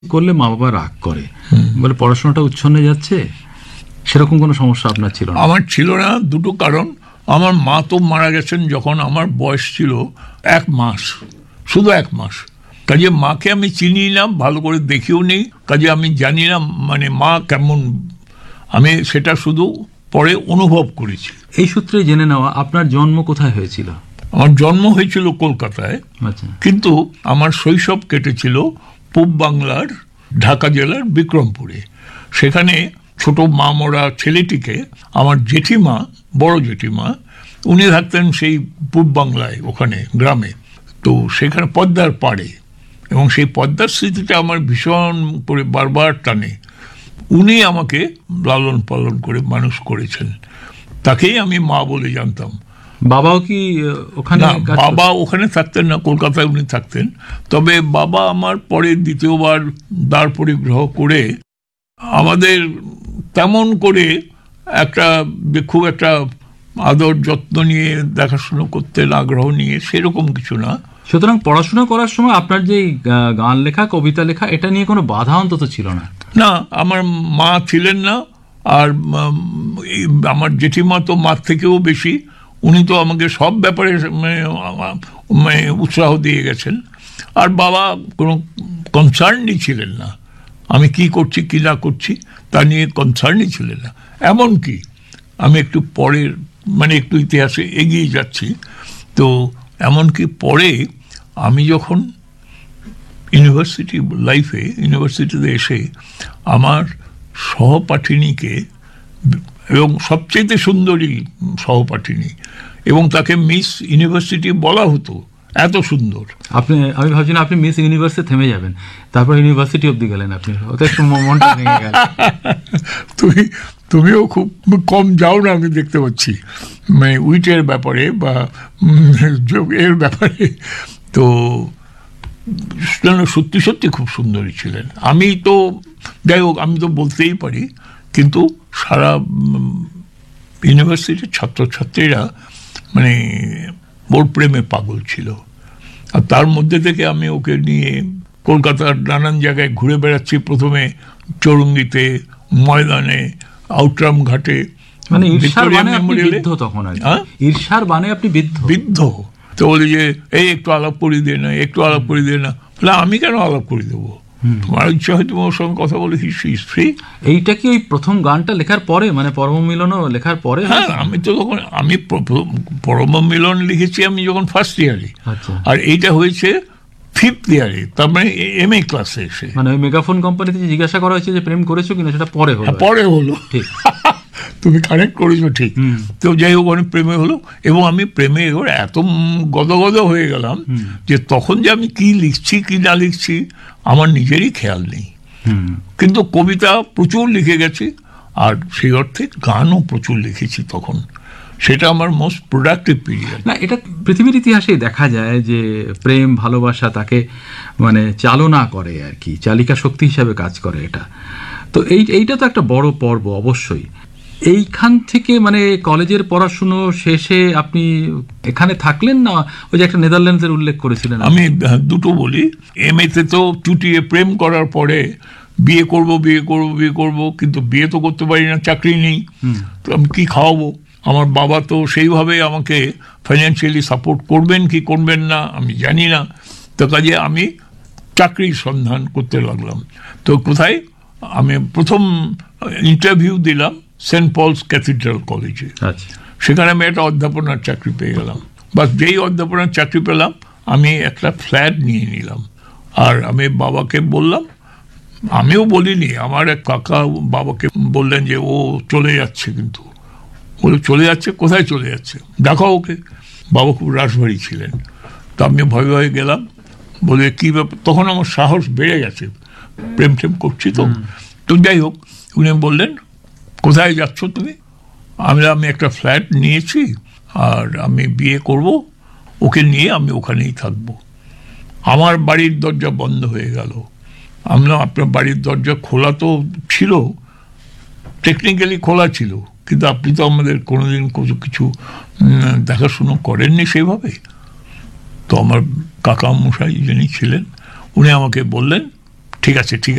করলে মা বাবা রাগ করে, বলে পড়াশোনাটা উচ্ছন্নে যাচ্ছে, সেরকম কোনো সমস্যা আপনার ছিল না? আমার ছিল না, দুটো কারণ। আমার মা তো মারা গেছেন যখন আমার বয়স ছিল 1 মাস, শুধু 1 মাস। কাজে মাকে আমি চিনি না, ভালো করে দেখিও নেই, কাজে আমি জানি না মানে মা কেমন, আমি সেটা শুধু পরে অনুভব করেছি। এই সূত্রে জেনে নেওয়া, আপনার জন্ম কোথায় হয়েছিল? আমার জন্ম হয়েছিল কলকাতায়, আচ্ছা। কিন্তু আমার শৈশব কেটেছিল পূব বাংলার ঢাকা জেলার বিক্রমপুরে। সেখানে ছোট মা মরা ছেলেটিকে আমার জেঠিমা, বড় জেঠিমা, উনি থাকতেন সেই পূব বাংলায়, ওখানে গ্রামে, তো সেখানে পদ্মার পাড়ে, এবং সেই পদ্মার স্মৃতিটা আমার ভীষণ করে বারবার টানে। উনি আমাকে লালন পালন করে মানুষ করেছেন, তাকেই আমি মা বলে জানতাম। বাবাও কি ওখানে? বাবা ওখানে থাকতেন না, কলকাতায় উনি থাকতেন। তবে বাবা আমার পরে দ্বিতীয়বার দ্বার পরিগ্রহ করে আমাদের তেমন করে একটা খুব একটা আদর যত্ন নিয়ে দেখাশুনো করতেন, আগ্রহ নিয়ে, সেরকম কিছু না। সুতরাং পড়াশোনা করার সময় আপনার যে গান লেখা, কবিতা লেখা, এটা নিয়ে কোনো বাধা অন্তত ছিল না? না, আমার মা ছিলেন না, আর আমার জেঠিমা তো মার থেকেও বেশি, উনি তো আমাকে সব ব্যাপারে মানে উৎসাহ দিয়ে গেছেন। আর বাবা কোনো কনসার্নই ছিলেন না, আমি কি করছি কি না করছি তা নিয়ে কনসার্নই ছিলেন না। এমনকি আমি একটু পরের মানে একটু ইতিহাসে এগিয়ে যাচ্ছি, তো এমনকি পরে আমি যখন ইউনিভার্সিটি লাইফে, ইউনিভার্সিটিতে এসে আমার সহপাঠিনীকে, এবং সবচেয়ে সুন্দরী সহপাঠিনী, এবং তাকে মিস ইউনিভার্সিটি বলা হতো, এত সুন্দর। আমি ভাবছি না আপনি মিস ইউনিভার্সে থেমে যাবেন, তারপর ইউনিভার্সিটি অবধি গেলেন আপনি, ওতে মনটা ভেঙে গেল। তুমিও খুব কম যাও না, আমি দেখতে পাচ্ছি, মানে উইটের ব্যাপারে বা এর ব্যাপারে। তো সত্যি সত্যি খুব সুন্দরী ছিলেন। আমি তো যাই হোক, আমি তো বলতেই পারি, কিন্তু সারা ইউনিভার্সিটির ছাত্রছাত্রীরা মানে ওর প্রেমে পাগল ছিল। আর তার মধ্যে থেকে আমি ওকে নিয়ে কলকাতার নানান জায়গায় ঘুরে বেড়াচ্ছি, প্রথমে চৌরঙ্গিতে, ময়দানে, আউটরাম ঘাটে, মানে ঈর্ষার বানে আপনি বিদ্ধ তখন? ঈর্ষার বানে আপনি বিদ্ধ? তো বলি যে এই একটু আলাপ করি দে না, একটু আলাপ করি দে না। আমি কেন আলাপ করে দেবো, তোমার ইচ্ছা হয় তোমার সঙ্গে কথা বলে হিস্ট্রি। এইটা কি ওই প্রথম গানটা লেখার পরে, মানে পরম মিলনও লেখার পরে? হ্যাঁ, আমি তো তখন পরম মিলন লিখেছি আমি যখন ফার্স্ট ইয়ারে, আর এইটা হয়েছে 5th ইয়ারে, তার মানে MA ক্লাসে এসে। মানে ওই মেগাফোন কোম্পানিতে জিজ্ঞাসা করা হয়েছে যে প্রেম করেছো কিনা, সেটা পরে হলো? পরে হলো, ঠিক। তুমি কানেক্ট করেছো, ঠিক। তো যাই হোক, অনেক প্রেমে হলো, এবং আমি প্রেমে এত গদগদ হয়ে গেলাম যে তখন যে আমি কি লিখছি কি না লিখছি আমার নিজেরই খেয়াল নেই। কিন্তু কবিতা প্রচুর লিখে গেছি, আর সেই অর্থে গানও প্রচুর লিখেছি তখন। সেটা আমার মোস্ট প্রোডাক্টিভ পিরিয়ড। না, এটা পৃথিবীর ইতিহাসেই দেখা যায় যে প্রেম ভালোবাসা তাকে মানে চালনা করে আর কি, চালিকা শক্তি হিসাবে কাজ করে এটা। তো এইটা তো একটা বড় পর্ব অবশ্যই। এইখান থেকে মানে কলেজের পড়াশুনো শেষে আপনি এখানে থাকলেন না, ওই যে একটা নেদারল্যান্ডসের উল্লেখ করেছিলেন? আমি দুটো বলি। MA-তে তো চুটিয়ে প্রেম করার পরে বিয়ে করব, কিন্তু বিয়ে তো করতে পারি না, চাকরি নেই, তো আমি কি খাওয়াবো? আমার বাবা তো সেইভাবে আমাকে ফাইন্যান্সিয়ালি সাপোর্ট করবেন কি করবেন না আমি জানি না। তো কাজে আমি চাকরির সন্ধান করতে লাগলাম। তো কোথায়? আমি প্রথম ইন্টারভিউ দিলাম সেন্ট পলস ক্যাথিড্রাল কলেজে। সেখানে আমি একটা অধ্যাপনার চাকরি পেয়ে গেলাম। বাস, যেই অধ্যাপনার চাকরি পেলাম আমি একটা ফ্ল্যাট নিয়ে নিলাম। আর আমি বাবাকে বললাম, আমিও বলিনি, আমার এক কাকা বাবাকে বললেন যে ও চলে যাচ্ছে। কিন্তু বলে চলে যাচ্ছে? কোথায় চলে যাচ্ছে? দেখাও ওকে। বাবা খুব রাশভারী ছিলেন। তো আমি ভয়ে ভয়ে গেলাম, বলে কী ব্যাপার? তখন আমার সাহস বেড়ে গেছে, প্রেম টেম করছি তো। তো যাই হোক, উনি বললেন কোথায় যাচ্ছ তুমি? আমি একটা ফ্ল্যাট নিয়েছি, আর আমি বিয়ে করব, ওকে নিয়ে আমি ওখানেই থাকব। আমার বাড়ির দরজা বন্ধ হয়ে গেল। আমরা, আপনার বাড়ির দরজা খোলা তো ছিল, টেকনিক্যালি খোলা ছিল, কিন্তু আপনি তো আমাদের কোনোদিন কিছু দেখাশুনো করেননি সেইভাবে। তো আমার কাকা মশাই যিনি ছিলেন উনি আমাকে বললেন ঠিক আছে ঠিক